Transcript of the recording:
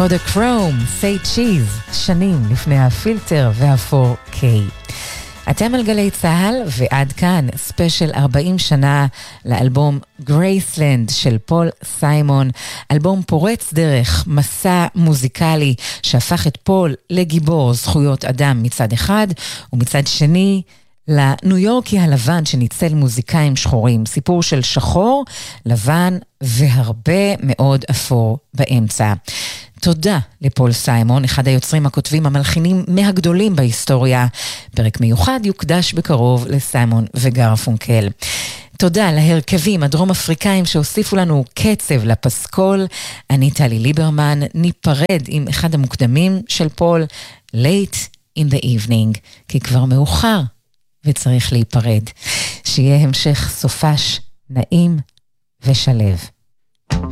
קודקרום, Say Cheese, שנים לפני הפילטר וה-4K. אתם על גלי צהל, ועד כאן ספיישל 40 שנה לאלבום גרייסלנד של פול סיימון, אלבום פורץ דרך, מסע מוזיקלי שהפך את פול לגיבור זכויות אדם מצד אחד, ומצד שני לניו יורקי הלבן שניצל מוזיקאים שחורים, סיפור של שחור, לבן והרבה מאוד אפור באמצע. תודה לפול סיימון, אחד היוצרים הכותבים המלחינים מהגדולים בהיסטוריה. פרק מיוחד יוקדש בקרוב לסיימון וגרפונקל. תודה להרכבים הדרום אפריקאים שהוסיפו לנו קצב לפסקול. אני טלי ליברמן, ניפרד עם אחד המוקדמים של פול, Late in the Evening, כי כבר מאוחר וצריך להיפרד. שיהיה המשך סופש נעים ושלב.